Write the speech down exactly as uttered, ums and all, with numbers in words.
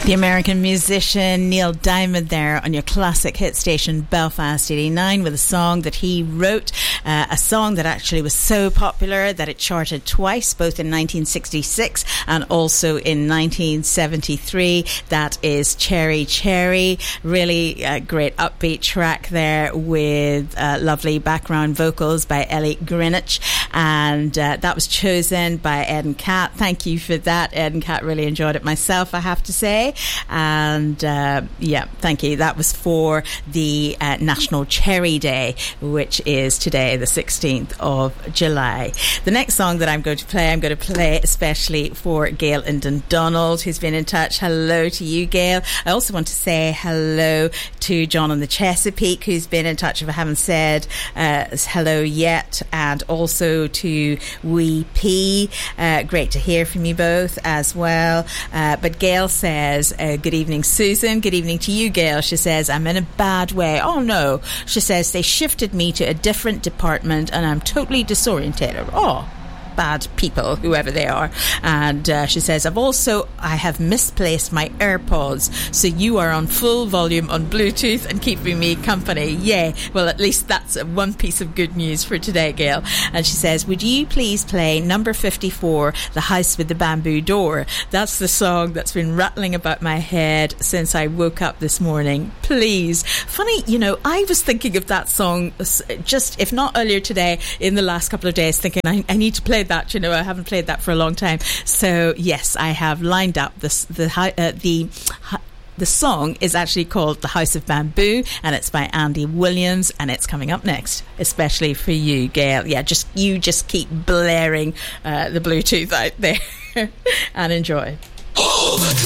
The American musician Neil Diamond there on your classic hit station Belfast eighty-nine with a song that he wrote, uh, a song that actually was so popular that it charted twice, both in nineteen sixty-six and also in nineteen seventy-three. That is Cherry Cherry. Really a great upbeat track there with uh, lovely background vocals by Ellie Greenwich, and uh, that was chosen by Ed and Kat. Thank you for that, Ed and Kat. Really enjoyed it myself, I have to say. And uh, yeah, thank you. That was for the uh, National Cherry Day, which is today, the sixteenth of July. The next song that I'm going to play, I'm going to play especially for Gail in Dundonald, who's been in touch. Hello to you, Gail. I also want to say hello to John on the Chesapeake, who's been in touch, if I haven't said uh, hello yet, and also to Wee P. Uh, great to hear from you both as well. Uh, but Gail says, uh, good evening, Susan. Good evening to you, Gail. She says, I'm in a bad way. Oh, no. She says, they shifted me to a different department and I'm totally disorientated. Oh, bad people, whoever they are. And uh, she says, I've also, I have misplaced my AirPods, so you are on full volume on Bluetooth and keeping me company. Yay. Well, at least that's one piece of good news for today, Gail. And she says, would you please play number fifty-four, The House with the Bamboo Door? That's the song that's been rattling about my head since I woke up this morning. Please. Funny, you know, I was thinking of that song just, if not earlier today, in the last couple of days, thinking I, I need to play that. You know, I haven't played that for a long time. So yes, I have lined up this the uh, the the song is actually called The House of Bamboo, and it's by Andy Williams, and it's coming up next, especially for you, Gail. Yeah, just you just keep blaring uh, the Bluetooth out there and enjoy. All the